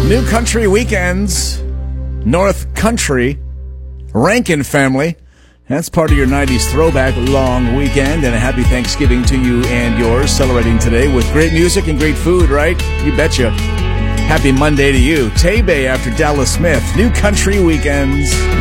New Country Weekends, North Country, Rankin Family. That's part of your 90s throwback long weekend, and a happy Thanksgiving to you and yours, celebrating today with great music and great food, right? You betcha. Happy Monday to you. Tay Bay after Dallas Smith. New Country Weekends.